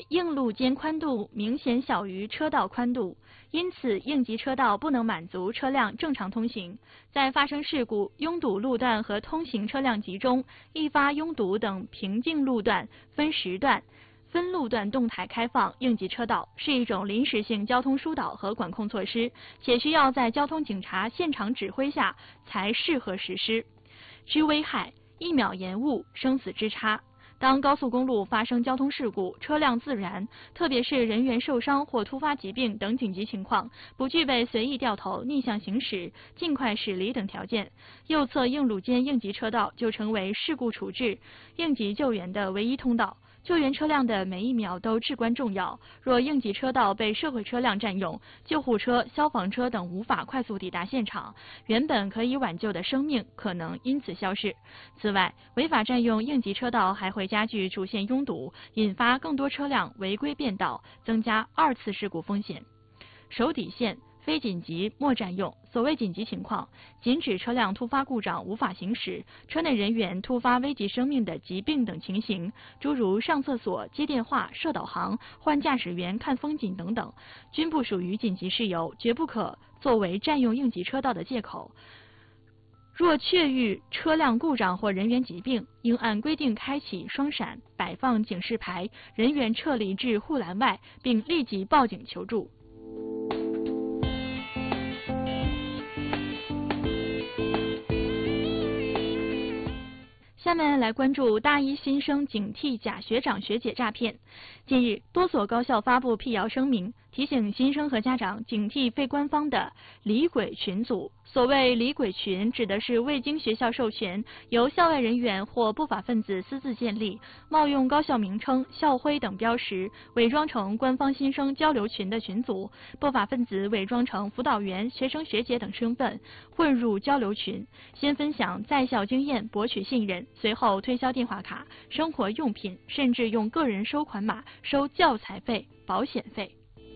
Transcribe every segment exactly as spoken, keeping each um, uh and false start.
应路肩宽度明显小于车道宽度，因此应急车道不能满足车辆正常通行。在发生事故、拥堵路段和通行车辆集中、易发拥堵等瓶颈路段分时段、分路段动态开放应急车道，是一种临时性交通疏导和管控措施，且需要在交通警察现场指挥下才适合实施。之危害，一秒延误，生死之差。当高速公路发生交通事故，车辆自燃，特别是人员受伤或突发疾病等紧急情况，不具备随意掉头、逆向行驶、尽快驶离等条件，右侧应路肩应急车道就成为事故处置、应急救援的唯一通道。救援车辆的每一秒都至关重要，若应急车道被社会车辆占用，救护车、消防车等无法快速抵达现场，原本可以挽救的生命可能因此消逝。此外，违法占用应急车道还会加剧主线拥堵，引发更多车辆违规变道，增加二次事故风险。守底线，非紧急莫占用。所谓紧急情况，仅指车辆突发故障无法行驶，车内人员突发危及生命的疾病等情形，诸如上厕所、接电话、设导航、换驾驶员看风景等等，均不属于紧急事由，绝不可作为占用应急车道的借口。若确遇车辆故障或人员疾病，应按规定开启双闪、摆放警示牌，人员撤离至护栏外，并立即报警求助。下面来关注大一新生警惕假学长学姐诈骗。近日，多所高校发布辟谣声明，提醒新生和家长警惕非官方的李鬼群组。所谓李鬼群，指的是未经学校授权，由校外人员或不法分子私自建立，冒用高校名称、校徽等标识，伪装成官方新生交流群的群组。不法分子伪装成辅导员、学生学姐等身份，混入交流群，先分享在校经验，博取信任，随后推销电话卡、生活用品，甚至用个人收款码收教材费、保险费。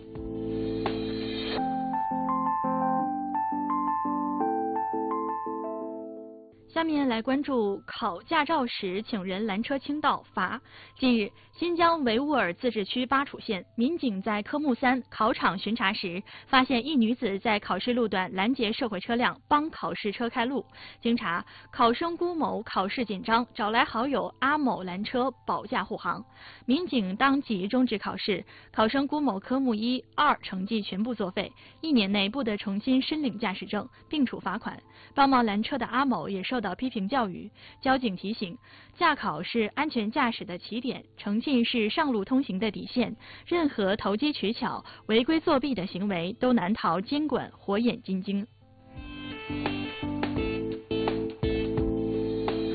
下面来关注考驾照时请人拦车倾倒罚。近日，新疆维吾尔自治区巴楚县民警在科目三考场巡查时，发现一女子在考试路段拦截社会车辆，帮考试车开路。经查，考生辜某考试紧张，找来好友阿某拦车保驾护航。民警当即终止考试，考生辜某科目一、二成绩全部作废，一年内不得重新申领驾驶证，并处罚款。帮忙拦车的阿某也受到批评教育。交警提醒，驾考是安全驾驶的起点，诚信是上路通行的底线，任何投机取巧、违规作弊的行为都难逃监管火眼金睛。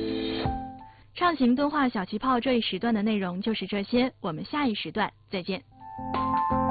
畅行敦化小气泡这一时段的内容就是这些，我们下一时段再见。